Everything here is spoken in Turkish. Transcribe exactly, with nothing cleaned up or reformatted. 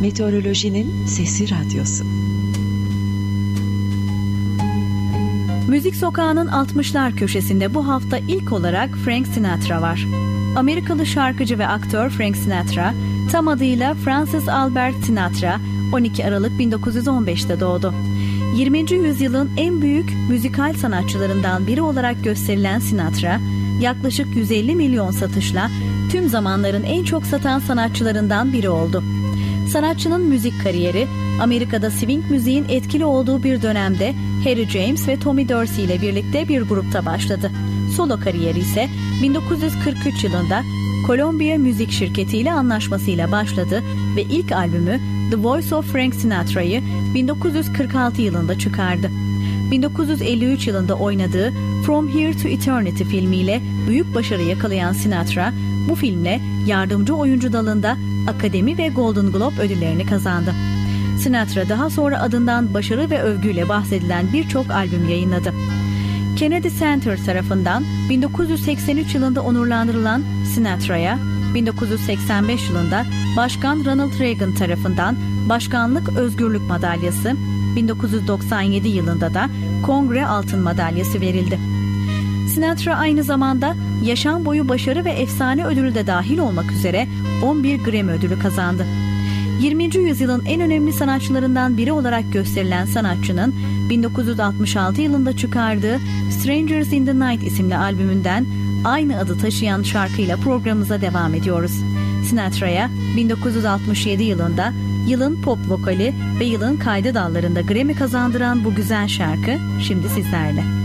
Meteorolojinin Sesi Radyosu. Müzik Sokağı'nın altmışlar köşesinde bu hafta ilk olarak Frank Sinatra var. Amerikalı şarkıcı ve aktör Frank Sinatra, tam adıyla Francis Albert Sinatra, on iki Aralık bin dokuz yüz on beşte doğdu. yirminci yüzyılın en büyük müzikal sanatçılarından biri olarak gösterilen Sinatra, yaklaşık yüz elli milyon satışla tüm zamanların en çok satan sanatçılarından biri oldu. Sanatçının müzik kariyeri, Amerika'da swing müziğin etkili olduğu bir dönemde Harry James ve Tommy Dorsey ile birlikte bir grupta başladı. Solo kariyeri ise bin dokuz yüz kırk üç yılında Columbia Müzik Şirketi ile anlaşmasıyla başladı ve ilk albümü The Voice of Frank Sinatra'yı bin dokuz yüz kırk altı yılında çıkardı. bin dokuz yüz elli üç yılında oynadığı From Here to Eternity filmiyle büyük başarı yakalayan Sinatra, bu filmle yardımcı oyuncu dalında Akademi ve Golden Globe ödüllerini kazandı. Sinatra daha sonra adından başarı ve övgüyle bahsedilen birçok albüm yayınladı. Kennedy Center tarafından bin dokuz yüz seksen üç yılında onurlandırılan Sinatra'ya, bin dokuz yüz seksen beş yılında Başkan Ronald Reagan tarafından Başkanlık Özgürlük Madalyası, bin dokuz yüz doksan yedi yılında da Kongre Altın Madalyası verildi. Sinatra aynı zamanda yaşam boyu başarı ve efsane ödülü de dahil olmak üzere on bir Grammy ödülü kazandı. yirminci yüzyılın en önemli sanatçılarından biri olarak gösterilen sanatçının bin dokuz yüz altmış altı yılında çıkardığı Strangers in the Night isimli albümünden aynı adı taşıyan şarkıyla programımıza devam ediyoruz. Sinatra'ya bin dokuz yüz altmış yedi yılında yılın pop vokali ve yılın kaydı dallarında Grammy kazandıran bu güzel şarkı şimdi sizlerle.